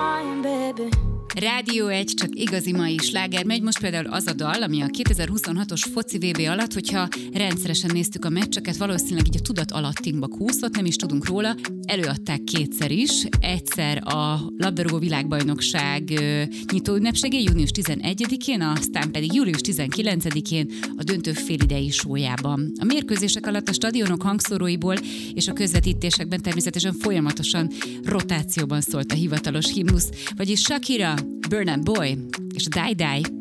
crying, baby. Rádió 1, csak igazi mai sláger megy. Most például az a dal, ami a 2026-os foci VB alatt, hogyha rendszeresen néztük a meccseket, valószínűleg így a tudat alattinkba kúszott, nem is tudunk róla. Előadták kétszer is. Egyszer a labdarúgó világbajnokság nyitóünnepségén, június 11-én, aztán pedig július 19-én a döntő félidei showyában. A mérkőzések alatt a stadionok hangszóróiból és a közvetítésekben természetesen folyamatosan rotációban szólt a hivatalos himnusz, vagyis Shakira, Burna Boy és Die Die.